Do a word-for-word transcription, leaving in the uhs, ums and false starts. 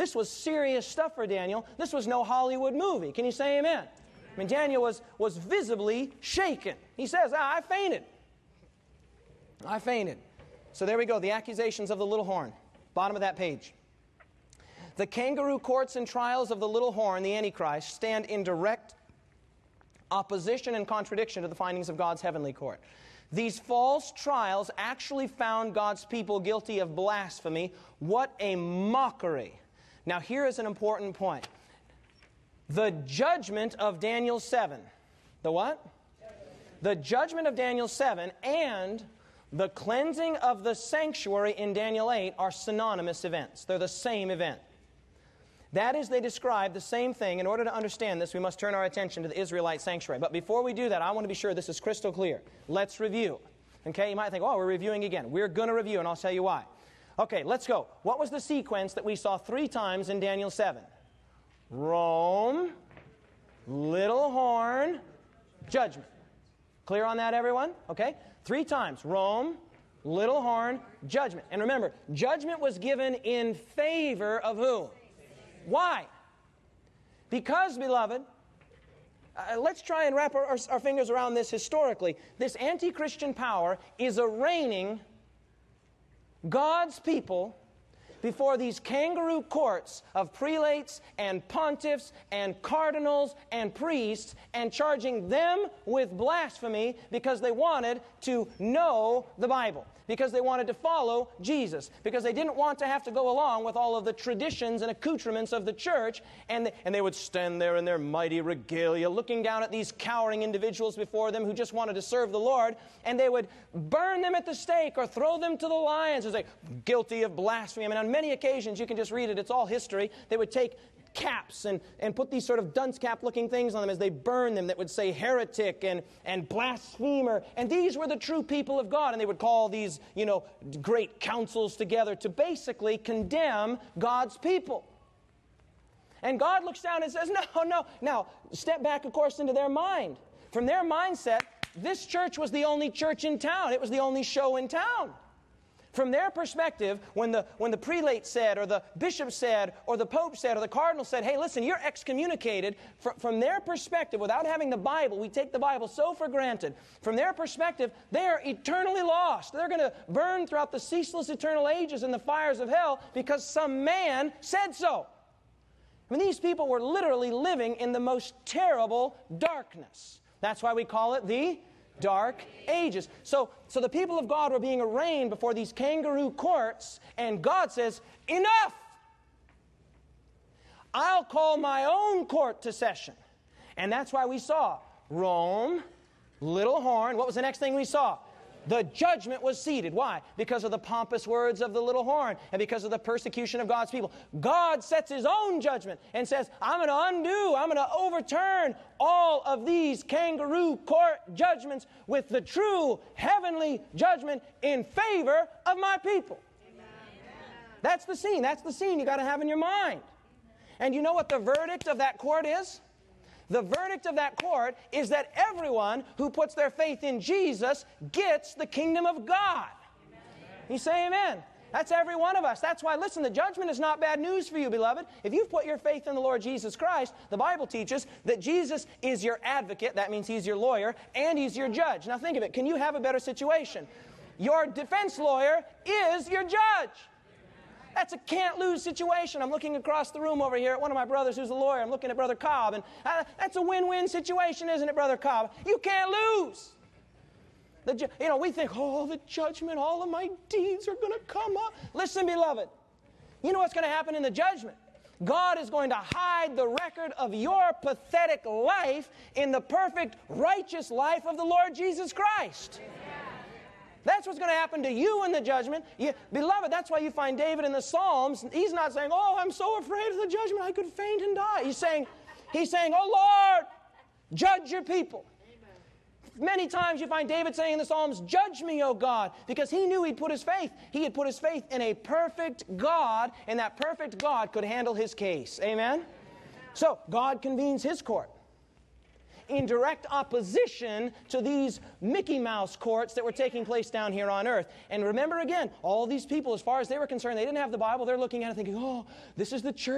this was serious stuff for Daniel. This was no Hollywood movie. Can you say amen? I mean, Daniel was, was visibly shaken. He says, ah, I fainted. I fainted. So there we go, the accusations of the little horn. Bottom of that page. The kangaroo courts and trials of the little horn, the Antichrist, stand in direct opposition and contradiction to the findings of God's heavenly court. These false trials actually found God's people guilty of blasphemy. What a mockery. Now here is an important point. The judgment of Daniel seven. The what? The judgment of Daniel seven and the cleansing of the sanctuary in Daniel eight are synonymous events. They're the same event. That is, they describe the same thing. In order to understand this, we must turn our attention to the Israelite sanctuary. But before we do that, I want to be sure this is crystal clear. Let's review. Okay, you might think, oh, we're reviewing again. We're going to review, and I'll tell you why. Okay, let's go. What was the sequence that we saw three times in Daniel seven? Rome, little horn, judgment. Clear on that, everyone? Okay, three times. Rome, little horn, judgment. And remember, judgment was given in favor of whom? Why? Because, beloved, uh, let's try and wrap our, our, our fingers around this historically. This anti-Christian power is arraigning God's people before these kangaroo courts of prelates and pontiffs and cardinals and priests and charging them with blasphemy because they wanted to know the Bible, because they wanted to follow Jesus, because they didn't want to have to go along with all of the traditions and accoutrements of the church, and they, and they would stand there in their mighty regalia looking down at these cowering individuals before them who just wanted to serve the Lord, and they would burn them at the stake or throw them to the lions and say, guilty of blasphemy. I mean, on many occasions, you can just read it, it's all history, they would take caps and, and put these sort of dunce cap looking things on them as they burn them that would say heretic and, and blasphemer. And these were the true people of God. And they would call these, you know, great councils together to basically condemn God's people. And God looks down and says, no, no. Now, step back, of course, into their mind. From their mindset, this church was the only church in town. It was the only show in town. From their perspective, when the, when the prelate said, or the bishop said, or the pope said, or the cardinal said, hey, listen, you're excommunicated, Fr- from their perspective, without having the Bible, we take the Bible so for granted. From their perspective, they are eternally lost. They're going to burn throughout the ceaseless eternal ages in the fires of hell because some man said so. I mean, these people were literally living in the most terrible darkness. That's why we call it the Dark Ages. So, so the people of God were being arraigned before these kangaroo courts, and God says, enough! I'll call my own court to session. And that's why we saw Rome, little horn. What was the next thing we saw? The judgment was seated. Why? Because of the pompous words of the little horn and because of the persecution of God's people. God sets His own judgment and says, I'm going to undo, I'm going to overturn all of these kangaroo court judgments with the true heavenly judgment in favor of my people. Amen. That's the scene. That's the scene you got to have in your mind. And you know what the verdict of that court is? The verdict of that court is that everyone who puts their faith in Jesus gets the kingdom of God. Amen. You say amen. That's every one of us. That's why, listen, the judgment is not bad news for you, beloved. If you've put your faith in the Lord Jesus Christ, the Bible teaches that Jesus is your advocate. That means He's your lawyer, and He's your judge. Now think of it. Can you have a better situation? Your defense lawyer is your judge. That's a can't-lose situation. I'm looking across the room over here at one of my brothers who's a lawyer. I'm looking at Brother Cobb, and uh, that's a win-win situation, isn't it, Brother Cobb? You can't lose. The ju- you know, we think, oh, the judgment, all of my deeds are going to come up. Listen, beloved, you know what's going to happen in the judgment? God is going to hide the record of your pathetic life in the perfect, righteous life of the Lord Jesus Christ. That's what's going to happen to you in the judgment. You, beloved, that's why you find David in the Psalms. He's not saying, oh, I'm so afraid of the judgment, I could faint and die. He's saying, he's saying, oh, Lord, judge your people. Amen. Many times you find David saying in the Psalms, judge me, O God, because he knew he'd put his faith. He had put his faith in a perfect God, and that perfect God could handle his case. Amen? Amen. So, God convenes His court in direct opposition to these Mickey Mouse courts that were taking place down here on earth. And remember again, all these people, as far as they were concerned, they didn't have the Bible. They're looking at it thinking, oh, this is the church.